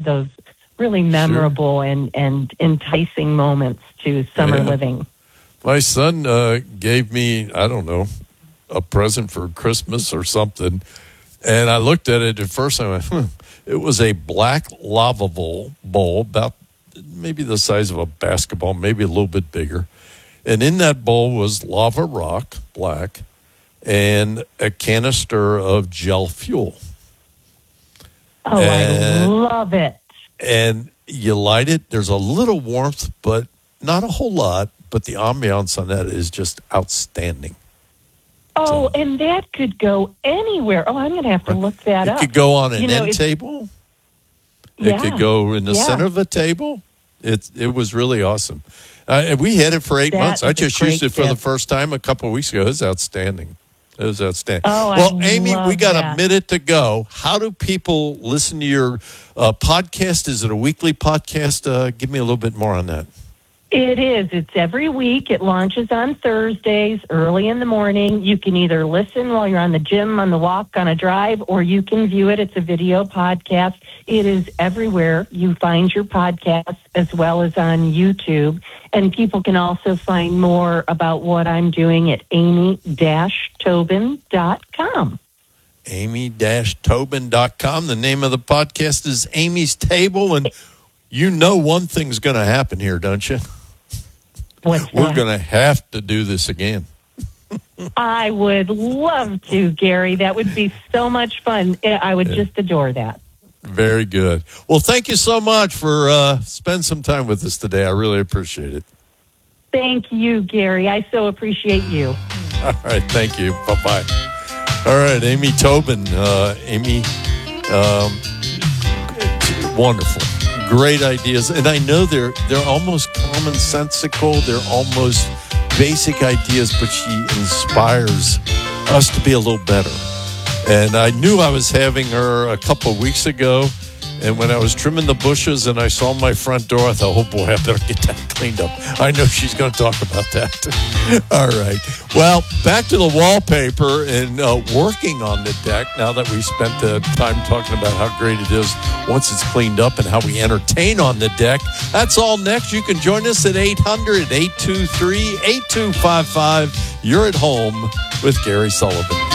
those really memorable and enticing moments to summer living. My son gave me, I don't know, a present for Christmas or something. And I looked at it at first and I went, It was a black lava bowl, about maybe the size of a basketball, maybe a little bit bigger. And in that bowl was lava rock, black, and a canister of gel fuel. Oh, I love it. And you light it. There's a little warmth, but not a whole lot. But the ambiance on that is just outstanding. Oh, and that could go anywhere. Oh, I'm going to have to look that up. It could go on an end table. It could go in the center of a table. It was really awesome. We had it for 8 months. I just used it for the first time a couple of weeks ago. It was outstanding. Oh, well, Amy, we got a minute to go. How do people listen to your podcast? Is it a weekly podcast? Give me a little bit more on that. It is. It's every week. It launches on Thursdays, early in the morning. You can either listen while you're on the gym, on the walk, on a drive, or you can view it. It's a video podcast. It is everywhere you find your podcast, as well as on YouTube. And people can also find more about what I'm doing at amy-tobin.com. amy-tobin.com. The name of the podcast is Amy's Table, and you know one thing's going to happen here, don't you? What's that? We're going to have to do this again. I would love to, Gary. That would be so much fun. I would just adore that. Very good. Well, thank you so much for spending some time with us today. I really appreciate it. Thank you, Gary. I so appreciate you. All right. Thank you. Bye-bye. All right. Amy Tobin. Amy, wonderful. Great ideas. And I know they're almost commonsensical. They're almost basic ideas, but she inspires us to be a little better. And I knew I was having her a couple of weeks ago. And when I was trimming the bushes and I saw my front door, I thought, oh, boy, I better get that cleaned up. I know she's going to talk about that. All right. Well, back to the wallpaper and working on the deck now that we spent the time talking about how great it is once it's cleaned up and how we entertain on the deck. That's all next. You can join us at 800-823-8255. You're at home with Gary Sullivan.